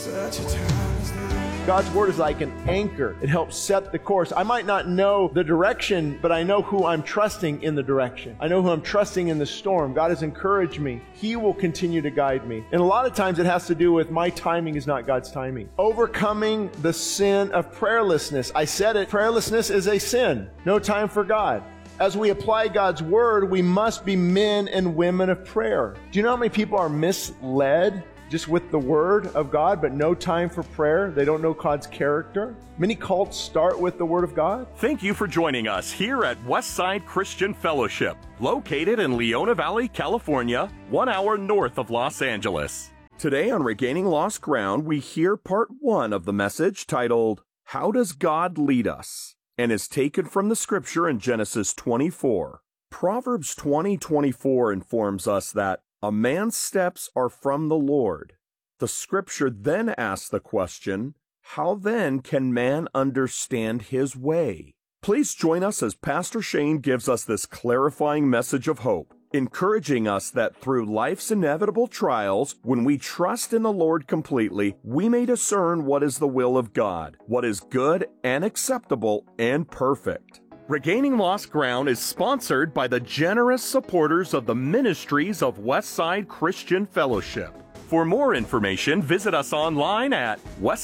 Such a time as this. God's Word is like an anchor. It helps set the course. I might not know the direction, but I know who I'm trusting in the direction. I know who I'm trusting in the storm. God has encouraged me. He will continue to guide me. And a lot of times it has to do with my timing is not God's timing. Overcoming the sin of prayerlessness. I said it, prayerlessness is a sin. No time for God. As we apply God's Word, we must be men and women of prayer. Do you know how many people are misled just with the Word of God, but no time for prayer? They don't know God's character. Many cults start with the Word of God. Thank you for joining us here at Westside Christian Fellowship, located in Leona Valley, California, 1 hour north of Los Angeles. Today on Regaining Lost Ground, we hear part 1 of the message titled, How Does God Lead Us? And is taken from the scripture in Genesis 24. Proverbs 20:24 informs us that a man's steps are from the Lord. The scripture then asks the question, how then can man understand his way? Please join us as Pastor Shane gives us this clarifying message of hope, encouraging us that through life's inevitable trials, when we trust in the Lord completely, we may discern what is the will of God, what is good and acceptable and perfect. Regaining Lost Ground is sponsored by the generous supporters of the ministries of Westside Christian Fellowship. For more information, visit us online at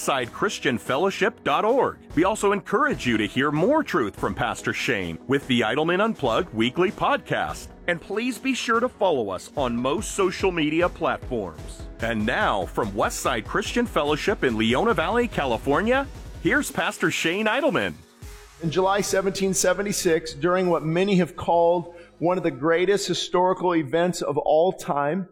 westsidechristianfellowship.org. We also encourage you to hear more truth from Pastor Shane with the Idleman Unplugged weekly podcast. And please be sure to follow us on most social media platforms. And now, from Westside Christian Fellowship in Leona Valley, California, here's Pastor Shane Idleman. In July 1776, during what many have called one of the greatest historical events of all time,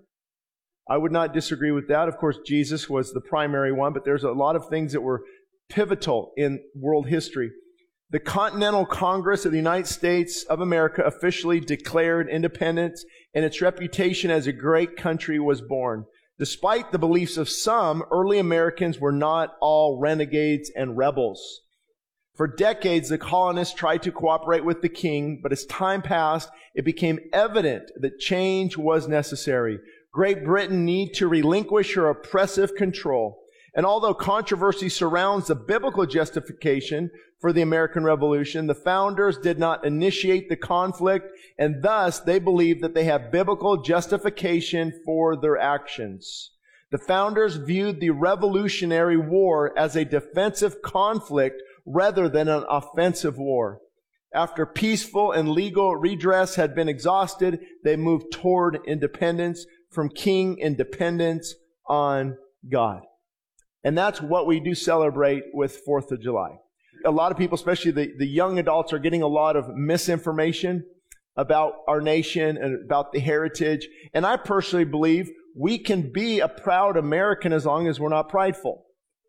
I would not disagree with that. Of course, Jesus was the primary one, but there's a lot of things that were pivotal in world history. The Continental Congress of the United States of America officially declared independence, and its reputation as a great country was born. Despite the beliefs of some, early Americans were not all renegades and rebels. For decades, the colonists tried to cooperate with the king, but as time passed, it became evident that change was necessary. Great Britain needed to relinquish her oppressive control. And although controversy surrounds the biblical justification for the American Revolution, the founders did not initiate the conflict, and thus they believed that they have biblical justification for their actions. The founders viewed the Revolutionary War as a defensive conflict rather than an offensive war. After peaceful and legal redress had been exhausted, they moved toward independence, from king independence on God. And that's what we do celebrate with 4th of July. A lot of people, especially the young adults, are getting a lot of misinformation about our nation and about the heritage. And I personally believe we can be a proud American as long as we're not prideful.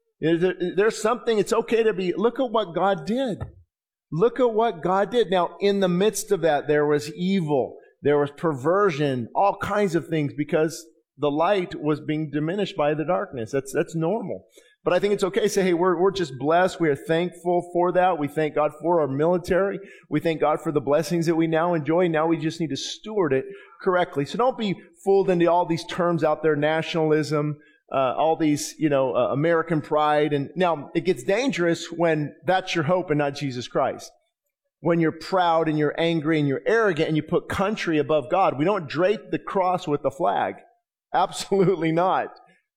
There's something, it's okay to be, look at what God did. Look at what God did. Now, in the midst of that, there was evil, there was perversion, all kinds of things, because the light was being diminished by the darkness. That's normal. But I think it's okay to say, hey, we're just blessed. We are thankful for that. We thank God for our military. We thank God for the blessings that we now enjoy. Now we just need to steward it correctly. So don't be fooled into all these terms out there, nationalism, all these, American pride. And now it gets dangerous when that's your hope and not Jesus Christ. When you're proud and you're angry and you're arrogant and you put country above God. We don't drape the cross with the flag. Absolutely not.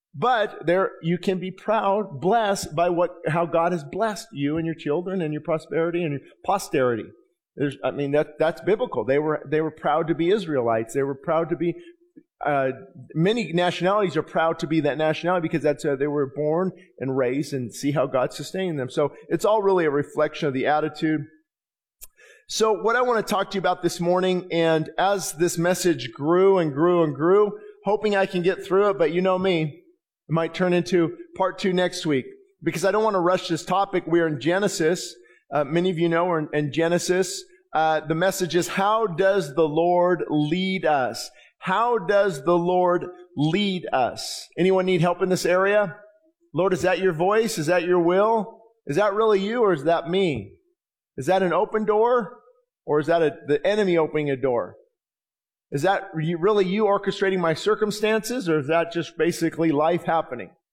But there, you can be proud, blessed by how God has blessed you and your children and your prosperity and your posterity. That's biblical. They were proud to be Israelites. They were proud to be. Many nationalities are proud to be that nationality because that's they were born and raised and see how God sustained them. So it's all really a reflection of the attitude. So what I want to talk to you about this morning, and as this message grew and grew and grew, hoping I can get through it, but you know me, it might turn into part 2 next week because I don't want to rush this topic. We're in Genesis. Many of you know we're in Genesis. The message is, how does the Lord lead us? How does the Lord lead us? Anyone need help in this area? Lord, is that your voice? Is that your will? Is that really you, or is that me? Is that an open door, or is that the enemy opening a door? Is that really you orchestrating my circumstances, or is that just basically life happening?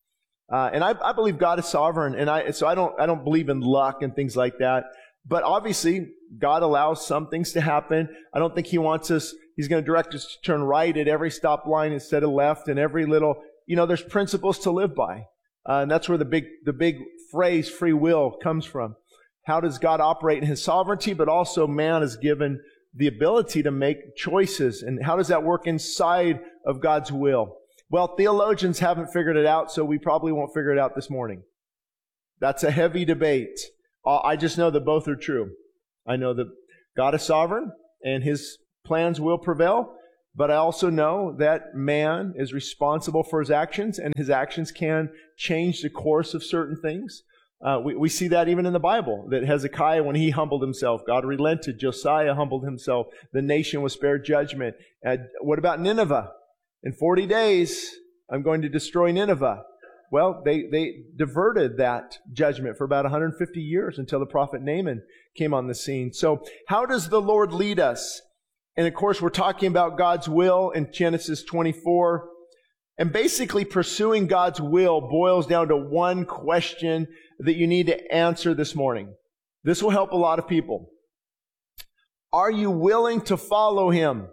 And I believe God is sovereign, so I don't believe in luck and things like that. But obviously, God allows some things to happen. I don't think He wants us, He's going to direct us to turn right at every stop line instead of left, and every little, there's principles to live by. And that's where the big phrase free will comes from. How does God operate in His sovereignty, but also man is given the ability to make choices. And how does that work inside of God's will? Well, theologians haven't figured it out, so we probably won't figure it out this morning. That's a heavy debate. I just know that both are true. I know that God is sovereign and His plans will prevail, but I also know that man is responsible for his actions, and his actions can change the course of certain things. We see that even in the Bible, that Hezekiah, when he humbled himself, God relented. Josiah humbled himself. The nation was spared judgment. What about Nineveh? In 40 days, I'm going to destroy Nineveh. Well, they diverted that judgment for about 150 years until the prophet Naaman came on the scene. So how does the Lord lead us? And of course, we're talking about God's will in Genesis 24. And basically, pursuing God's will boils down to one question that you need to answer this morning. This will help a lot of people. Are you willing to follow Him?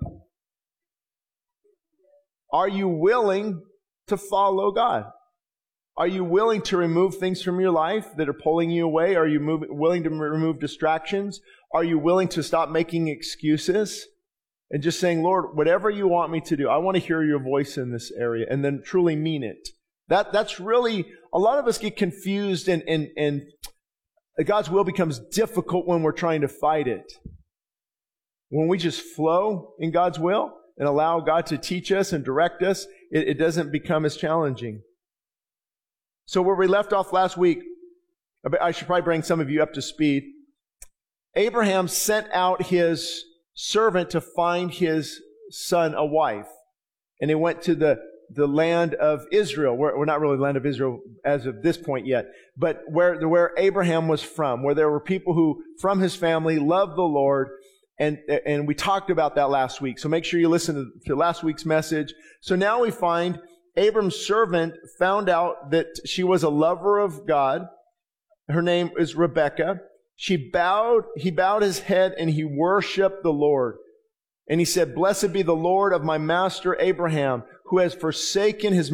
Are you willing to follow God? Are you willing to remove things from your life that are pulling you away? Are you willing to remove distractions? Are you willing to stop making excuses and just saying, Lord, whatever you want me to do, I want to hear your voice in this area, and then truly mean it? That's really, a lot of us get confused, and God's will becomes difficult when we're trying to fight it. When we just flow in God's will and allow God to teach us and direct us, it doesn't become as challenging. So where we left off last week, I should probably bring some of you up to speed. Abraham sent out his servant to find his son a wife. And he went to the land of Israel. We're not really the land of Israel as of this point yet, but where Abraham was from, where there were people who, from his family, loved the Lord. And we talked about that last week. So make sure you listen to last week's message. So now we find Abram's servant found out that she was a lover of God. Her name is Rebekah. He bowed his head and he worshiped the Lord. And he said, "Blessed be the Lord of my master Abraham, who has not forsaken his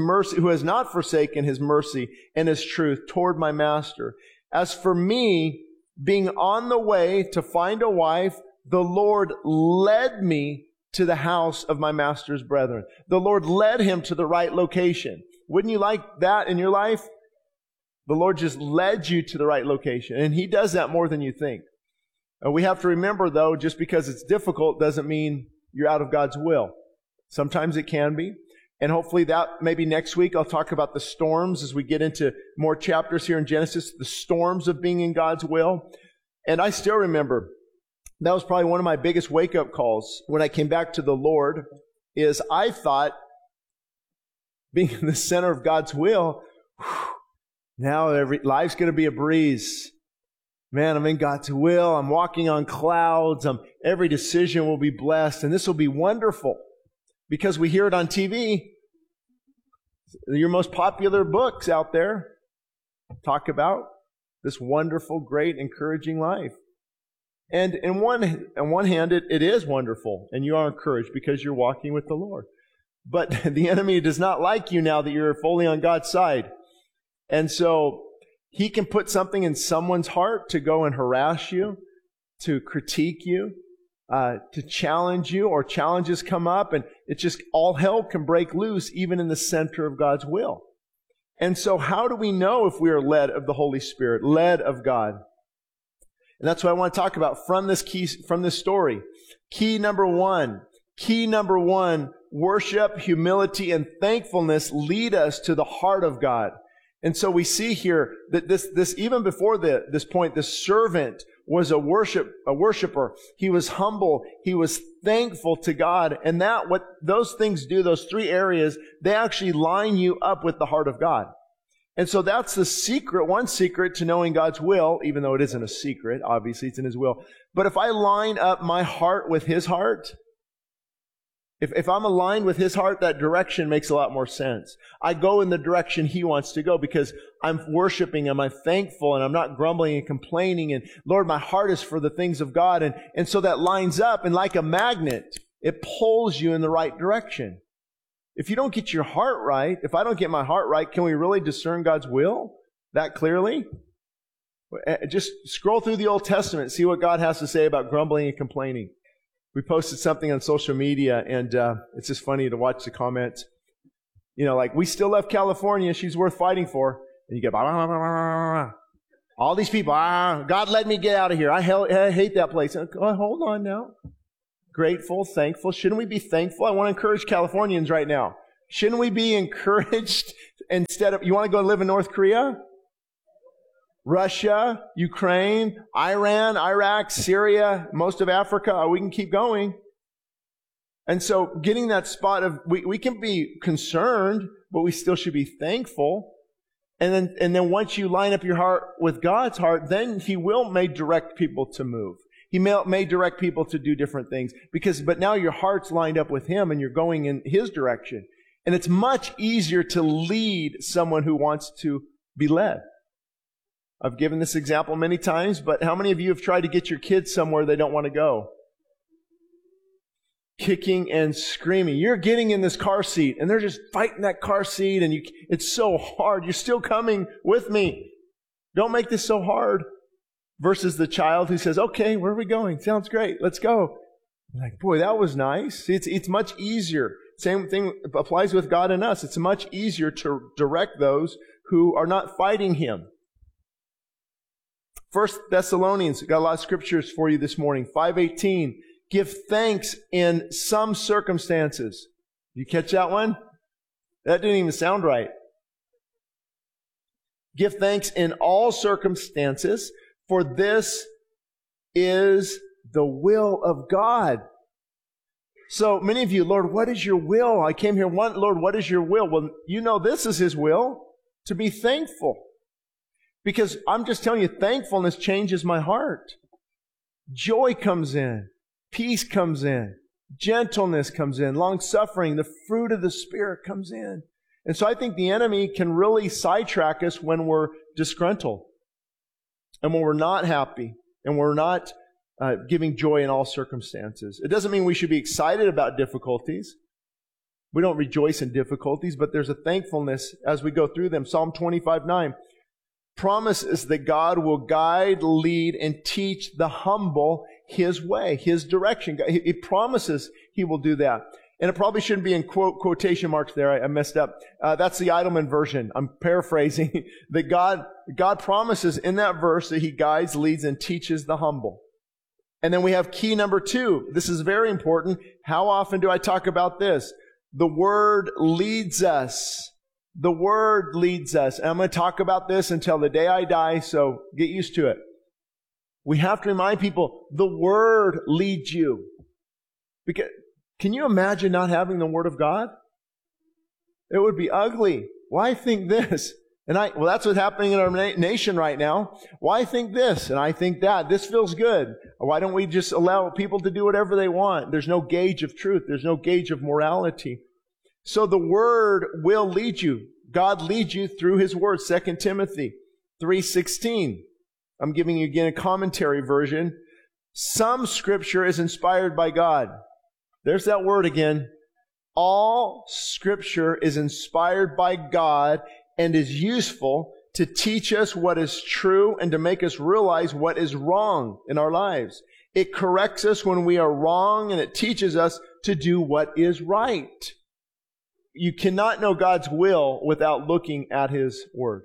mercy and his truth toward my master. As for me, being on the way to find a wife, the Lord led me to the house of my master's brethren." The Lord led him to the right location. Wouldn't you like that in your life? The Lord just led you to the right location. And He does that more than you think. We have to remember, though, just because it's difficult doesn't mean you're out of God's will. Sometimes it can be. And hopefully that maybe next week I'll talk about the storms as we get into more chapters here in Genesis, the storms of being in God's will. And I still remember, that was probably one of my biggest wake-up calls when I came back to the Lord, is I thought being in the center of God's will, now life's going to be a breeze. Man, I'm in God's will. I'm walking on clouds. Every decision will be blessed, and this will be wonderful. Because we hear it on TV. Your most popular books out there talk about this wonderful, great, encouraging life. And on one hand, it is wonderful, and you are encouraged because you're walking with the Lord. But the enemy does not like you now that you're fully on God's side. And so he can put something in someone's heart to go and harass you, to critique you, to challenge you, or challenges come up, and it's just all hell can break loose even in the center of God's will. And so how do we know if we are led of the Holy Spirit, led of God? And that's what I want to talk about from this story. Key number one, worship, humility, and thankfulness lead us to the heart of God. And so we see here that this even before this point, the servant was a worshiper. He was humble. He was thankful to God. And what those things do, those three areas, they actually line you up with the heart of God. And so that's the secret, one secret to knowing God's will, even though it isn't a secret, obviously it's in His will. But if I line up my heart with His heart, If I'm aligned with His heart, that direction makes a lot more sense. I go in the direction He wants to go because I'm worshiping Him, I'm thankful, and I'm not grumbling and complaining. And Lord, my heart is for the things of God. And so that lines up, and like a magnet, it pulls you in the right direction. If you don't get your heart right, if I don't get my heart right, can we really discern God's will that clearly? Just scroll through the Old Testament, see what God has to say about grumbling and complaining. We posted something on social media, and it's just funny to watch the comments. You know, like, we still love California. She's worth fighting for. And you get, blah, blah, blah, blah, blah. All these people, God let me get out of here. I hate that place. Oh, hold on now. Grateful, thankful. Shouldn't we be thankful? I want to encourage Californians right now. Shouldn't we be encouraged instead of, you want to go live in North Korea? Russia, Ukraine, Iran, Iraq, Syria, most of Africa. We can keep going. And so getting that spot of, we can be concerned, but we still should be thankful. And then once you line up your heart with God's heart, then He may direct people to move. He may direct people to do different things but now your heart's lined up with Him and you're going in His direction. And it's much easier to lead someone who wants to be led. I've given this example many times, but how many of you have tried to get your kids somewhere they don't want to go? Kicking and screaming. You're getting in this car seat, and they're just fighting that car seat, and it's so hard. You're still coming with me. Don't make this so hard. Versus the child who says, okay, where are we going? Sounds great. Let's go. I'm like, boy, that was nice. It's much easier. Same thing applies with God and us. It's much easier to direct those who are not fighting Him. 1 Thessalonians, got a lot of scriptures for you this morning. 5:18, give thanks in some circumstances. You catch that one? That didn't even sound right. Give thanks in all circumstances, for this is the will of God. So many of you, Lord, what is your will? I came here, Lord, what is your will? Well, you know this is His will, to be thankful. Because I'm just telling you, thankfulness changes my heart. Joy comes in. Peace comes in. Gentleness comes in. Long-suffering. The fruit of the Spirit comes in. And so I think the enemy can really sidetrack us when we're disgruntled. And when we're not happy. And we're not giving joy in all circumstances. It doesn't mean we should be excited about difficulties. We don't rejoice in difficulties, but there's a thankfulness as we go through them. Psalm 25:9. Promises that God will guide, lead, and teach the humble His way, His direction. He promises He will do that. And it probably shouldn't be in quotation marks there. I messed up. That's the Eidelman version. I'm paraphrasing. That God promises in that verse that He guides, leads, and teaches the humble. And then we have key number 2. This is very important. How often do I talk about this? The Word leads us. The Word leads us. And I'm going to talk about this until the day I die, so get used to it. We have to remind people, the Word leads you. Because, can you imagine not having the Word of God? It would be ugly. Why think this? Well, that's what's happening in our nation right now. Why think this? And I think that. This feels good. Why don't we just allow people to do whatever they want? There's no gauge of truth. There's no gauge of morality. So the Word will lead you. God leads you through His Word. 2 Timothy 3:16. I'm giving you again a commentary version. Some Scripture is inspired by God. There's that word again. All Scripture is inspired by God and is useful to teach us what is true and to make us realize what is wrong in our lives. It corrects us when we are wrong, and it teaches us to do what is right. You cannot know God's will without looking at His Word.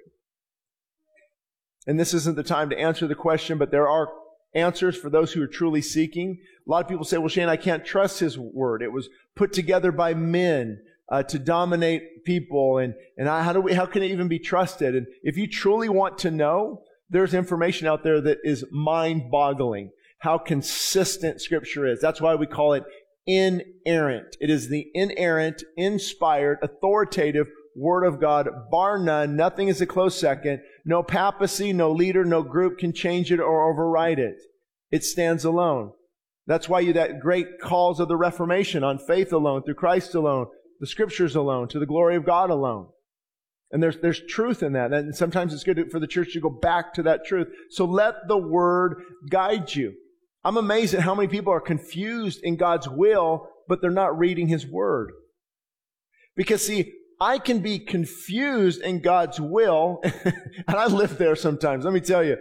And this isn't the time to answer the question, but there are answers for those who are truly seeking. A lot of people say, well, Shane, I can't trust His Word. It was put together by men to dominate people. And how can it even be trusted? And if you truly want to know, there's information out there that is mind-boggling how consistent Scripture is. That's why we call it inerrant. It is the inerrant, inspired, authoritative Word of God, bar none. Nothing is a close second. No papacy, no leader, no group can change it or override it. It stands alone. That's why that great calls of the Reformation on faith alone, through Christ alone, the Scriptures alone, to the glory of God alone. And there's truth in that. And sometimes it's good for the church to go back to that truth. So let the Word guide you. I'm amazed at how many people are confused in God's will, but they're not reading His Word. Because see, I can be confused in God's will, and I live there sometimes. Let me tell you.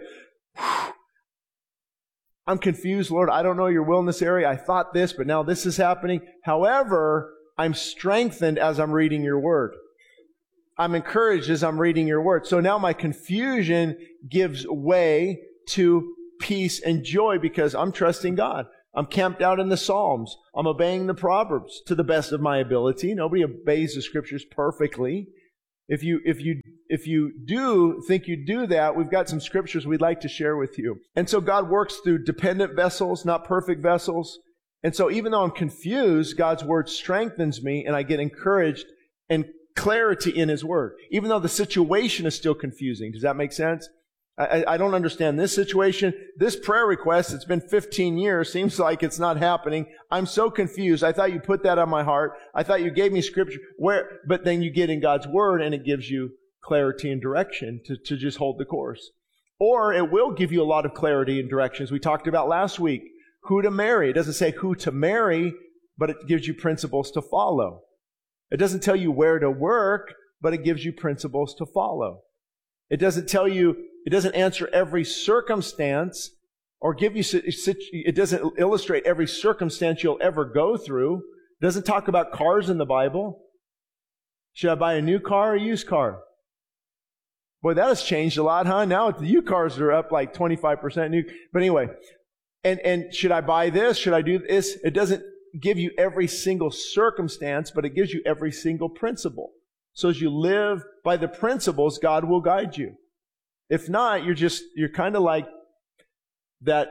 I'm confused, Lord. I don't know your will in this area. I thought this, but now this is happening. However, I'm strengthened as I'm reading your Word. I'm encouraged as I'm reading your Word. So now my confusion gives way to peace and joy because I'm trusting God. I'm camped out in the Psalms. I'm obeying the Proverbs to the best of my ability. Nobody obeys the Scriptures perfectly. If you do think you do that, we've got some scriptures we'd like to share with you. And so God works through dependent vessels, not perfect vessels. And so even though I'm confused, God's Word strengthens me and I get encouraged and clarity in His Word. Even though the situation is still confusing. Does that make sense? I don't understand this situation. This prayer request, it's been 15 years, seems like it's not happening. I'm so confused. I thought you put that on my heart. I thought you gave me scripture. But then you get in God's Word and it gives you clarity and direction to just hold the course. Or it will give you a lot of clarity and direction, as we talked about last week. Who to marry. It doesn't say who to marry, but it gives you principles to follow. It doesn't tell you where to work, but it gives you principles to follow. It doesn't answer every circumstance or it doesn't illustrate every circumstance you'll ever go through. It doesn't talk about cars in the Bible. Should I buy a new car or a used car? Boy, that has changed a lot, huh? Now the used cars are up like 25% new. But anyway, and should I buy this? Should I do this? It doesn't give you every single circumstance, but it gives you every single principle. So as you live by the principles, God will guide you. If not, you're kind of like that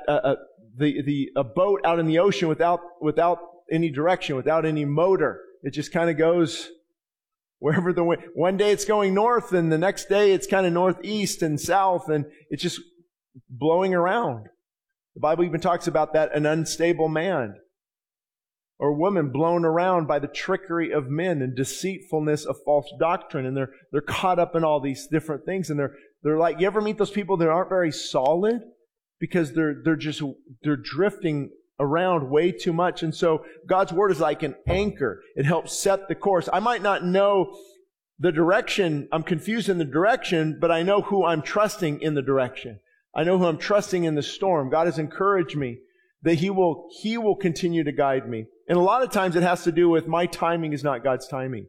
a boat out in the ocean without any direction, without any motor. It just kind of goes wherever the wind. One day it's going north, and the next day it's kind of northeast and south, and it's just blowing around. The Bible even talks about that, an unstable man or woman blown around by the trickery of men and deceitfulness of false doctrine, and they're caught up in all these different things, and they're like, you ever meet those people that aren't very solid because they're drifting around way too much. And so God's Word is like an anchor. It helps set the course. I might not know the direction. I'm confused in the direction, but I know who I'm trusting in the direction. I know who I'm trusting in the storm. God has encouraged me that He will continue to guide me. And a lot of times it has to do with my timing is not God's timing.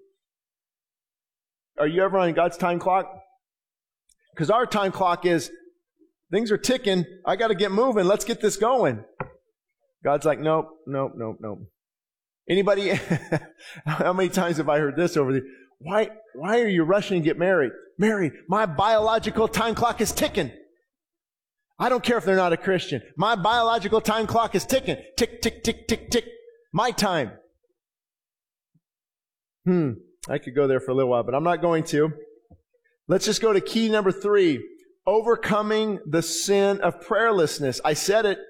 Are you ever on God's time clock? Because our time clock is, things are ticking. I got to get moving. Let's get this going. God's like, nope. Anybody, how many times have I heard this over the, why are you rushing to get married? Mary, my biological time clock is ticking. I don't care if they're not a Christian. My biological time clock is ticking. Tick, tick, tick, tick, tick. My time. I could go there for a little while, but I'm not going to. Let's just go to key number 3. Overcoming the sin of prayerlessness. I said it.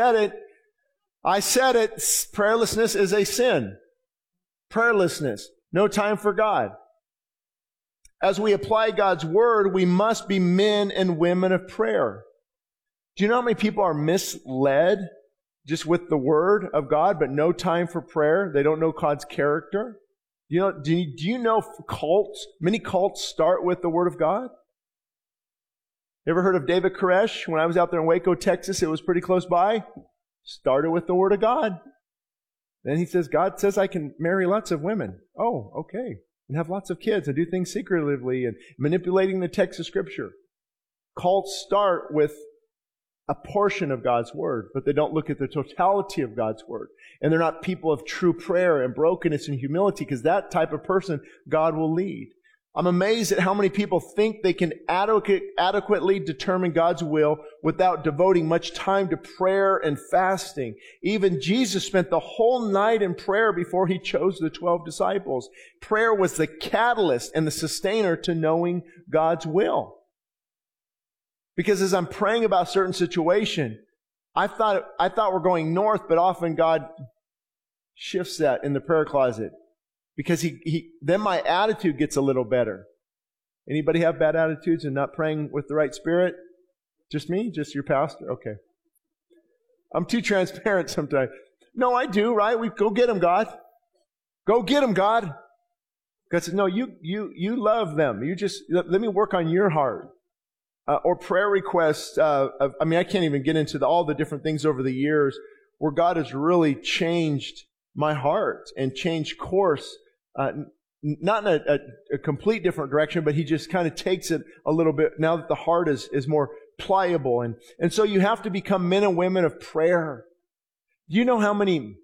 Prayerlessness is a sin. Prayerlessness. No time for God. As we apply God's Word, we must be men and women of prayer. Do you know how many people are misled just with the Word of God, but no time for prayer? They don't know God's character. Do you know cults? Many cults start with the Word of God. You ever heard of David Koresh? When I was out there in Waco, Texas, it was pretty close by. Started with the Word of God. Then he says, God says I can marry lots of women. Oh, okay. And have lots of kids and do things secretively and manipulating the text of Scripture. Cults start with a portion of God's Word, but they don't look at the totality of God's Word. And they're not people of true prayer and brokenness and humility, because that type of person God will lead. I'm amazed at how many people think they can adequately determine God's will without devoting much time to prayer and fasting. Even Jesus spent the whole night in prayer before He chose the 12 disciples. Prayer was the catalyst and the sustainer to knowing God's will. Because as I'm praying about a certain situation, I thought we're going north, but often God shifts that in the prayer closet because then my attitude gets a little better. Anybody have bad attitudes and not praying with the right spirit? Just me? Just your pastor? Okay. I'm too transparent sometimes. No, I do, right? We go get them, God. Go get them, God. God says, no, you love them. You just, let me work on your heart. Or prayer requests. I can't even get into all the different things over the years where God has really changed my heart and changed course. Not in a complete different direction, but He just kind of takes it a little bit now that the heart is more pliable. And so you have to become men and women of prayer. Do you know how many,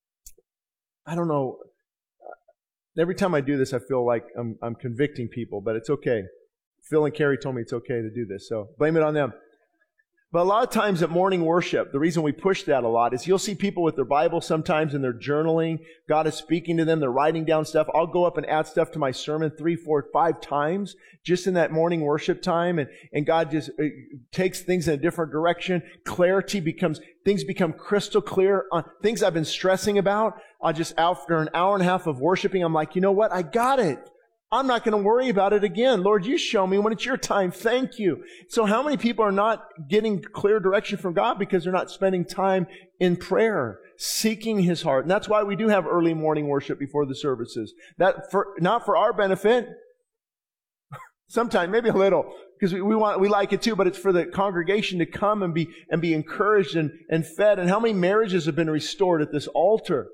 I don't know, every time I do this, I feel like I'm convicting people, but it's okay. Phil and Carrie told me it's okay to do this, so blame it on them. But a lot of times at morning worship, the reason we push that a lot is you'll see people with their Bible sometimes and they're journaling. God is speaking to them. They're writing down stuff. I'll go up and add stuff to my sermon 3, 4, 5 times just in that morning worship time. And God just takes things in a different direction. Things become crystal clear on things I've been stressing about. After an hour and a half of worshiping, I'm like, you know what? I got it. I'm not going to worry about it again. Lord, you show me when it's your time. Thank you. So how many people are not getting clear direction from God because they're not spending time in prayer, seeking His heart? And that's why we do have early morning worship before the services. Not for our benefit. Sometimes, maybe a little, because we like it too, but it's for the congregation to come and be encouraged and fed. And how many marriages have been restored at this altar?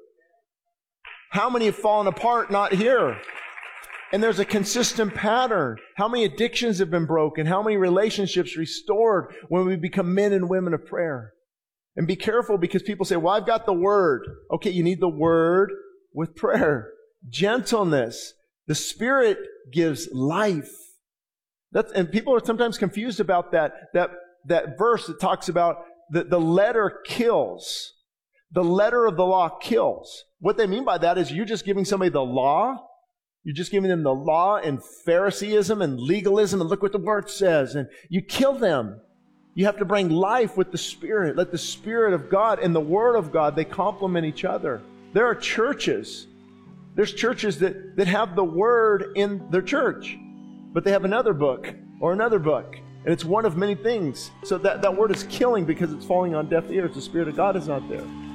How many have fallen apart not here? And there's a consistent pattern. How many addictions have been broken? How many relationships restored when we become men and women of prayer? And be careful because people say, well, I've got the Word. Okay, you need the Word with prayer. Gentleness. The Spirit gives life. And people are sometimes confused about that verse that talks about the letter kills. The letter of the law kills. What they mean by that is you're just giving somebody the law. You're just giving them the law and Phariseeism and legalism and look what the Word says. And you kill them. You have to bring life with the Spirit. Let the Spirit of God and the Word of God, they complement each other. There are churches. There's churches that have the Word in their church, but they have another book or another book. And it's one of many things. So that Word is killing because it's falling on deaf ears. The Spirit of God is not there.